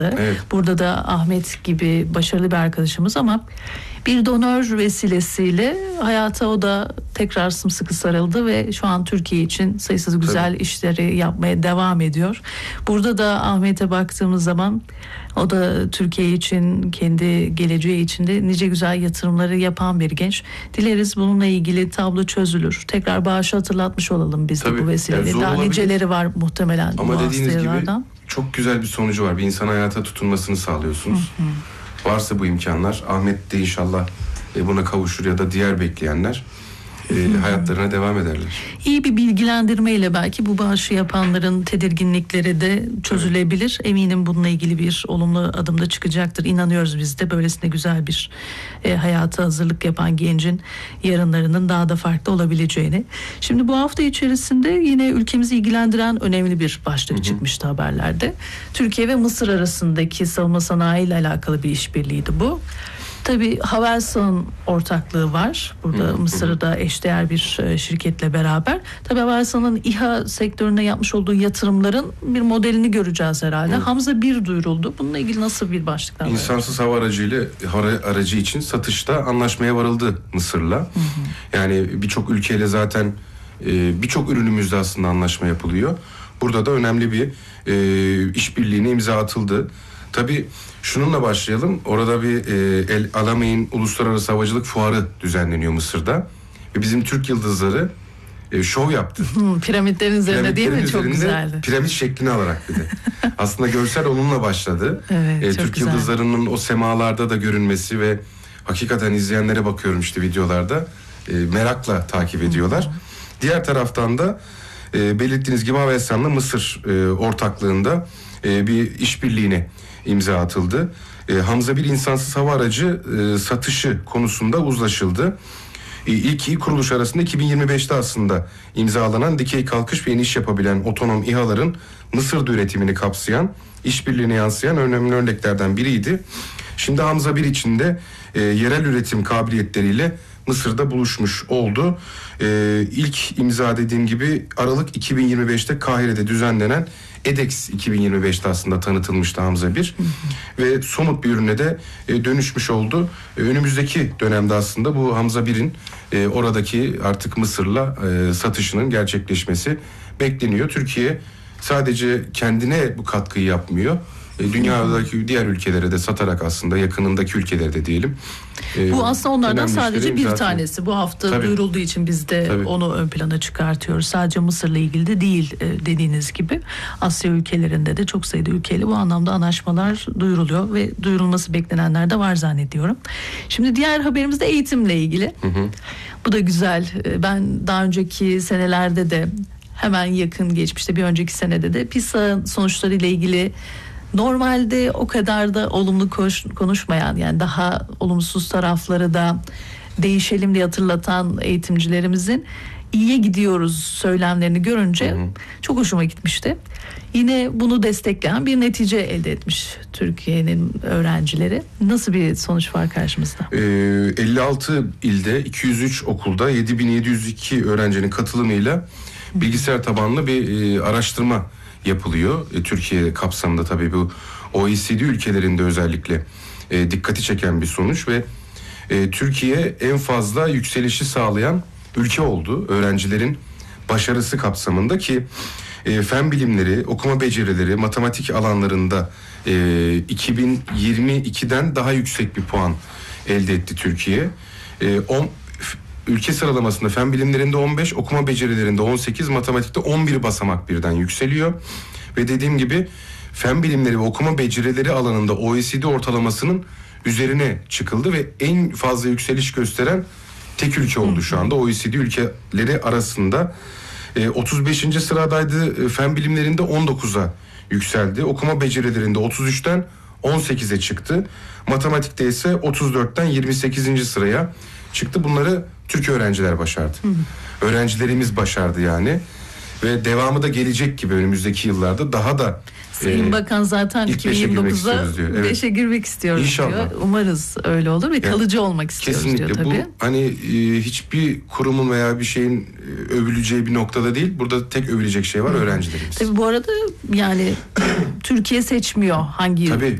Evet. Burada da Ahmet gibi başarılı bir arkadaşımız ama bir donör vesilesiyle hayata o da tekrar sımsıkı sarıldı ve şu an Türkiye için sayısız güzel işleri yapmaya devam ediyor. Burada da Ahmet'e baktığımız zaman o da Türkiye için, kendi geleceği için de nice güzel yatırımları yapan bir genç. Dileriz bununla ilgili tablo çözülür. Tekrar bağışı hatırlatmış olalım biz de bu vesileyle. Yani daha niceleri var muhtemelen ama bu dediğiniz hastalardan. gibi çok güzel bir sonucu var. Bir insan hayata tutunmasını sağlıyorsunuz. Varsa bu imkanlar, Ahmet de inşallah buna kavuşur ya da diğer bekleyenler hayatlarına devam ederler. İyi bir bilgilendirmeyle belki bu bağışı yapanların tedirginlikleri de çözülebilir. Eminim bununla ilgili bir olumlu adım da çıkacaktır. İnanıyoruz biz de böylesine güzel bir hayata hazırlık yapan gencin yarınlarının daha da farklı olabileceğini. Şimdi bu hafta içerisinde yine ülkemizi ilgilendiren önemli bir başlık çıkmıştı haberlerde. Türkiye ve Mısır arasındaki savunma sanayi ile alakalı bir işbirliğiydi bu. Tabii Havelsan ortaklığı var. Burada Mısır'da eşdeğer bir şirketle beraber. Tabii Havelsan'ın İHA sektörüne yapmış olduğu yatırımların bir modelini göreceğiz herhalde. Hamza 1 duyuruldu. Bununla ilgili nasıl bir başlıklar var? İnsansız hava aracı için satışta anlaşmaya varıldı Mısır'la. Yani birçok ülkeyle zaten birçok ürünümüzde aslında anlaşma yapılıyor. Burada da önemli bir işbirliğine imza atıldı. Tabii şununla başlayalım. Orada bir El Alamein Uluslararası Havacılık Fuarı düzenleniyor Mısır'da. Ve bizim Türk yıldızları şov yaptı. Piramitlerin üzerinde değil mi? Çok güzeldi. Piramit şeklini alarak bir de. Aslında görsel onunla başladı. Evet, çok Türk güzel. yıldızlarının o semalarda da görünmesi ve hakikaten izleyenlere bakıyorum işte videolarda. Merakla takip ediyorlar. Diğer taraftan da belirttiğiniz gibi Havelsan'la Mısır ortaklığında bir işbirliğine imza atıldı. Hamza 1 insansız hava aracı satışı konusunda uzlaşıldı. İlk iyi kuruluş arasında 2025'te aslında imzalanan dikey kalkış ve iniş yapabilen otonom İHA'ların Mısır'da üretimini kapsayan, işbirliğine yansıyan önemli örneklerden biriydi. Şimdi Hamza 1 içinde yerel üretim kabiliyetleriyle Mısır'da buluşmuş oldu. İlk imza dediğim gibi Aralık 2025'te Kahire'de düzenlenen EDEX 2025'te aslında tanıtılmıştı Hamza 1 ve somut bir ürüne de dönüşmüş oldu. Önümüzdeki dönemde aslında bu Hamza 1'in oradaki artık Mısır'la satışının gerçekleşmesi bekleniyor. Türkiye sadece kendine bu katkıyı yapmıyor. Dünyadaki diğer ülkelere de satarak aslında yakınındaki ülkelere de diyelim. Bu aslında onlardan sadece bir tanesi. Bu hafta duyurulduğu için biz de onu ön plana çıkartıyoruz. Sadece Mısır'la ilgili de değil dediğiniz gibi. Asya ülkelerinde de çok sayıda ülkeyle bu anlamda anlaşmalar duyuruluyor ve duyurulması beklenenler de var zannediyorum. Şimdi diğer haberimiz de eğitimle ilgili. Bu da güzel. Ben daha önceki senelerde de hemen yakın geçmişte bir önceki senede de PISA sonuçlarıyla ilgili normalde o kadar da olumlu konuşmayan, yani daha olumsuz tarafları da değişelim diye hatırlatan eğitimcilerimizin iyiye gidiyoruz söylemlerini görünce çok hoşuma gitmişti. Yine bunu destekleyen bir netice elde etmiş Türkiye'nin öğrencileri. Nasıl bir sonuç var karşımızda? 56 ilde 203 okulda 7702 öğrencinin katılımıyla bilgisayar tabanlı bir araştırma yapılıyor. Türkiye kapsamında tabii bu OECD ülkelerinde özellikle dikkati çeken bir sonuç ve Türkiye en fazla yükselişi sağlayan ülke oldu. Öğrencilerin başarısı kapsamında ki fen bilimleri, okuma becerileri, matematik alanlarında 2022'den daha yüksek bir puan elde etti Türkiye. Ülke sıralamasında fen bilimlerinde 15, okuma becerilerinde 18, matematikte 11 basamak birden yükseliyor. Ve dediğim gibi fen bilimleri ve okuma becerileri alanında OECD ortalamasının üzerine çıkıldı ve en fazla yükseliş gösteren tek ülke oldu şu anda OECD ülkeleri arasında. 35. sıradaydı, fen bilimlerinde 19'a yükseldi. Okuma becerilerinde 33'ten 18'e çıktı. Matematikte ise 34'ten 28. sıraya çıktı. Bunları Türk öğrenciler başardı. Öğrencilerimiz başardı yani. Ve devamı da gelecek gibi önümüzdeki yıllarda daha da Sayın Bakan zaten 2029'da evet. 5'e girmek istiyoruz İnşallah diyor. Umarız öyle olur ve kalıcı olmak istiyoruz kesinlikle diyor tabii. Bu hani hiçbir kurumun veya bir şeyin övüleceği bir noktada değil. Burada tek övülecek şey var, öğrencilerimiz. Tabii bu arada yani Türkiye seçmiyor hangi